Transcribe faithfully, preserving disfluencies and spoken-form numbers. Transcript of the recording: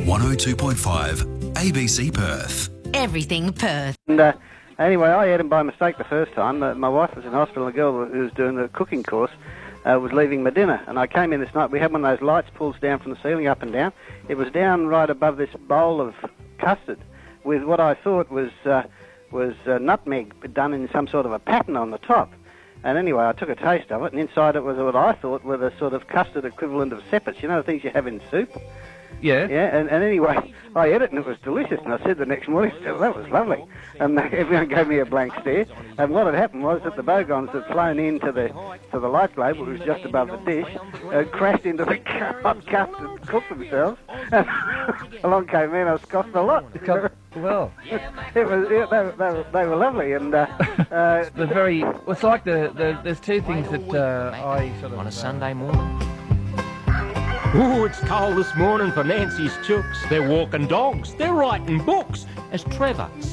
one oh two point five A B C Perth. Everything Perth. And uh, anyway, I ate them by mistake the first time. Uh, my wife was in hospital, and the girl who was doing the cooking course uh, was leaving my dinner. And I came in this night. We had one of those lights pulls down from the ceiling up and down. It was down right above this bowl of custard with what I thought was uh, was uh, nutmeg done in some sort of a pattern on the top. And anyway, I took a taste of it, and inside it was what I thought were the sort of custard equivalent of sepets. You know the things you have in soup? Yeah. Yeah, and, and anyway, I ate it, and it was delicious. And I said the next morning, oh, that was lovely. And everyone gave me a blank stare. And what had happened was that the bogons had flown into the to the light globe, which was just above the dish, uh, crashed into the hot custard, cooked themselves. And along came me, and I was scoffed a lot. Well, it was, yeah, they, were- they, were, they were lovely. And uh, uh, the very... Well, it's like the, the... There's two things that uh, I sort of... On a Sunday morning. Ooh, it's cold this morning for Nancy's chooks. They're walking dogs. They're writing books. As Trevor